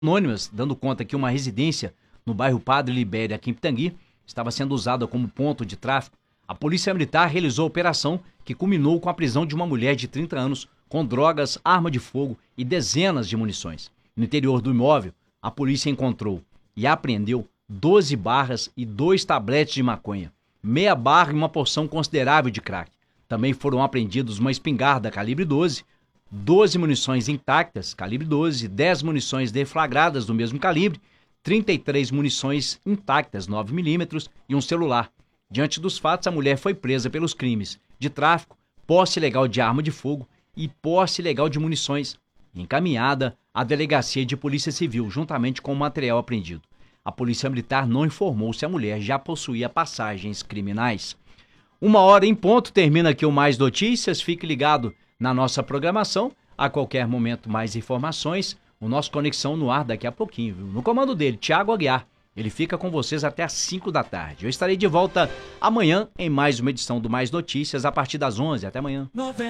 anônimas, dando conta que uma residência no bairro Padre Libério, aqui em Pitangui, estava sendo usada como ponto de tráfico. A Polícia Militar realizou a operação que culminou com a prisão de uma mulher de 30 anos com drogas, arma de fogo e dezenas de munições. No interior do imóvel, a polícia encontrou e apreendeu 12 barras e 2 tabletes de maconha, meia barra e uma porção considerável de crack. Também foram apreendidos uma espingarda calibre 12, 12 munições intactas, calibre 12, 10 munições deflagradas do mesmo calibre, 33 munições intactas, 9mm e um celular. Diante dos fatos, a mulher foi presa pelos crimes de tráfico, posse ilegal de arma de fogo e posse ilegal de munições, encaminhada à Delegacia de Polícia Civil, juntamente com o material apreendido. A Polícia Militar não informou se a mulher já possuía passagens criminais. 1h em ponto, termina aqui o Mais Notícias. Fique ligado na nossa programação. A qualquer momento, mais informações. O nosso Conexão no ar daqui a pouquinho, viu? No comando dele, Thiago Aguiar. Ele fica com vocês até às 5 da tarde. Eu estarei de volta amanhã em mais uma edição do Mais Notícias, a partir das 11. Até amanhã.